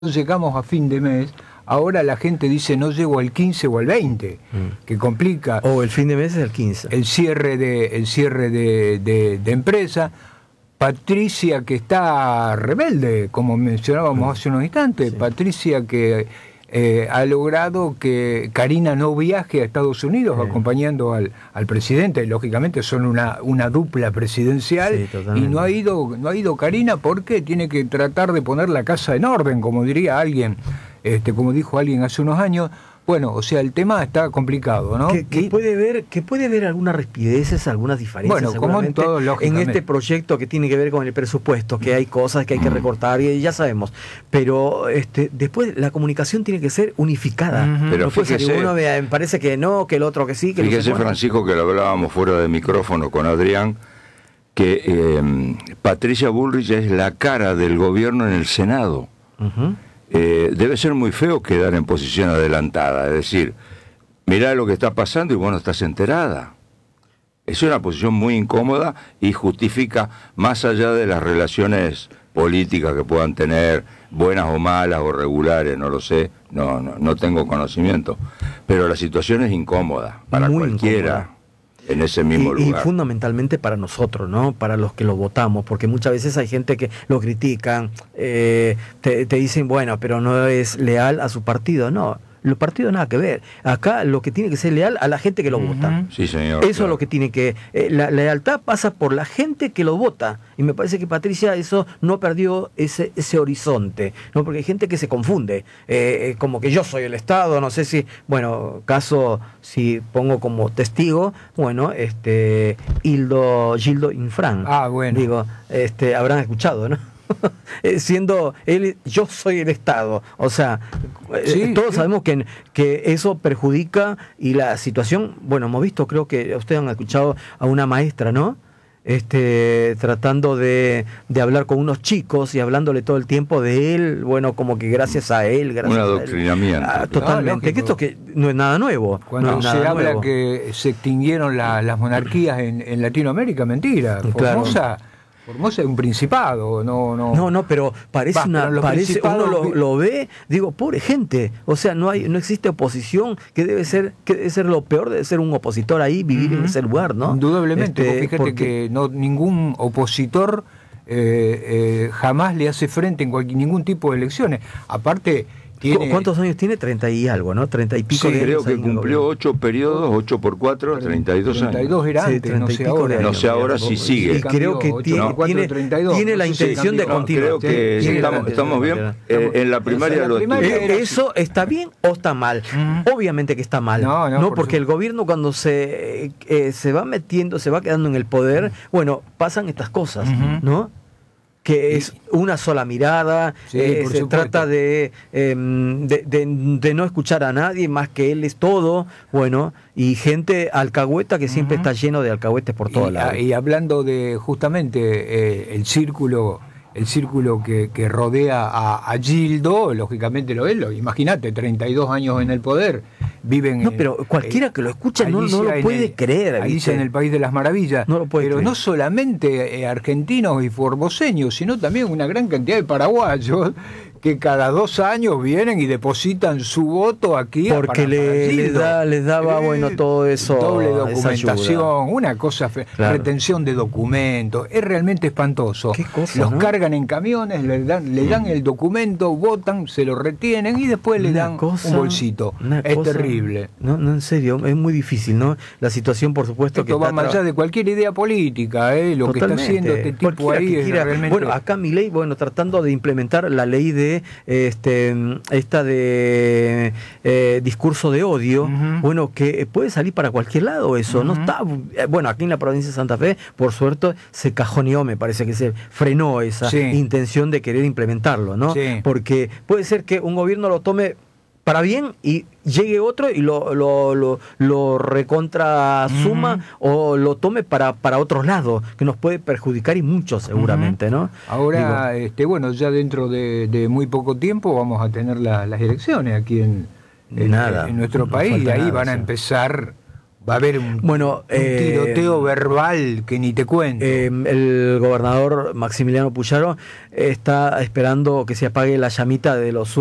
llegamos a fin de mes, ahora la gente dice no llego al 15 o al 20, que complica. O el fin de mes es el 15. El cierre de empresa. Patricia, que está rebelde, como mencionábamos hace unos instantes. Sí. Patricia, que ha logrado que Karina no viaje a Estados Unidos acompañando al presidente. Lógicamente son una dupla presidencial, y no ha ido Karina porque tiene que tratar de poner la casa en orden, como diría alguien, como dijo alguien hace unos años. Bueno, o sea, el tema está complicado, ¿no? Que puede haber algunas rispideces, algunas diferencias, bueno, como en todo, lógicamente, en este proyecto que tiene que ver con el presupuesto, que hay cosas que hay que recortar y ya sabemos. Pero después la comunicación tiene que ser unificada. Pero no puede ser uno me parece que no, que el otro que sí, que fíjese, Francisco, que lo hablábamos fuera de micrófono con Adrián, que Patricia Bullrich es la cara del gobierno en el Senado. Debe ser muy feo quedar en posición adelantada, es decir, mirá lo que está pasando y vos no estás enterada. Es una posición muy incómoda y justifica, más allá de las relaciones políticas que puedan tener, buenas o malas o regulares, no lo sé, no tengo conocimiento, pero la situación es incómoda para muy cualquiera. Incómoda. En ese mismo lugar. Y fundamentalmente para nosotros, ¿no? Para los que lo votamos, porque muchas veces hay gente que lo critican, te dicen, bueno, pero no es leal a su partido. No, los partidos nada que ver. Acá lo que tiene que ser leal a la gente que lo vota. Sí, señor. Eso es lo que tiene que... la lealtad pasa por la gente que lo vota. Y me parece que Patricia eso no perdió ese horizonte, ¿no? Porque hay gente que se confunde. Como que yo soy el Estado, no sé si... Bueno, caso, si pongo como testigo, bueno, Gildo Infran. Ah, bueno. Digo, habrán escuchado, ¿no? Siendo él, yo soy el Estado, o sea, todos sabemos que eso perjudica, y la situación, bueno, hemos visto, creo que ustedes han escuchado a una maestra, ¿no? Tratando de hablar con unos chicos y hablándole todo el tiempo de él, bueno, como que gracias a él, gracias un adoctrinamiento. Totalmente, que esto que no es nada nuevo. Cuando se habla que se extinguieron las monarquías en Latinoamérica, mentira. Formosa es un principado, no, pero parece uno lo ve, digo, pobre gente, o sea, no existe oposición, que debe ser lo peor, debe ser un opositor ahí, vivir en ese lugar, ¿no? Indudablemente, fíjate que ningún opositor jamás le hace frente en ningún tipo de elecciones. Aparte, ¿cuántos años tiene? 30 y algo, ¿no? 30 y pico. Sí, creo que cumplió 8 periodos, 8 por 4, 32 años. 32 era antes, no sé ahora. No sé ahora si sigue. Y creo que tiene la intención de continuar. Creo que estamos bien. En la primaria lo estuvo. ¿Eso está bien o está mal? Obviamente que está mal. No, porque el gobierno cuando se va metiendo, se va quedando en el poder, bueno, pasan estas cosas, ¿no? Que es una sola mirada, se trata de no escuchar a nadie más que él es todo, bueno, y gente alcahueta que siempre está lleno de alcahuetes por todos lados. Y hablando de justamente el círculo que rodea a Gildo, lógicamente lo es. Imagínate, 32 años en el poder, viven... No, pero cualquiera que lo escuche no lo puede creer. Ahí dice en el País de las Maravillas. No lo puede creer. No solamente argentinos y formoseños, sino también una gran cantidad de paraguayos que cada 2 años vienen y depositan su voto aquí. Porque les daba, bueno, todo eso. Doble documentación, una cosa, retención de documentos. Es realmente espantoso. ¿Qué cosa, los cargan en camiones, le dan el documento, votan, se lo retienen y después le dan un bolsito. Es terrible. No, en serio, es muy difícil, ¿no? La situación, por supuesto, esto va más allá de cualquier idea política, lo Totalmente. Que está haciendo este tipo ahí es realmente... Bueno, acá Milei, tratando de implementar la ley de esta de discurso de odio, bueno, que puede salir para cualquier lado eso, no está, bueno, aquí en la provincia de Santa Fe, por suerte, se cajoneó, me parece que se frenó esa intención de querer implementarlo, ¿no? Sí. Porque puede ser que un gobierno lo tome para bien y llegue otro y lo recontra suma o lo tome para otros lados, que nos puede perjudicar y mucho seguramente, ¿no? Ahora, bueno, ya dentro de muy poco tiempo vamos a tener las elecciones aquí en nuestro país, y ahí van a empezar Va a haber un tiroteo verbal que ni te cuento. El gobernador Maximiliano Puyaro está esperando que se apague la llamita de los